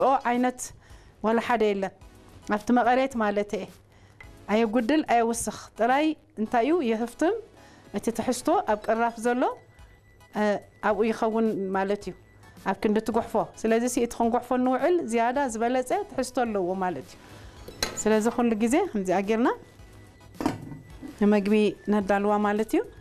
عينت ولا حدا إلا عرفت ما قريت مالتي أي قدل أي وسخ تراي انتايو يهفتم أنت تحسته أبقى الراف زلو أو يخون مالتيو أبكن تقحفه سلازي سيتخون قحفه نوعل زيادة زبالة تحسته له مالتيو سلازي خل جزء هم زي أجرنا لما جبي ندلوا مالتيو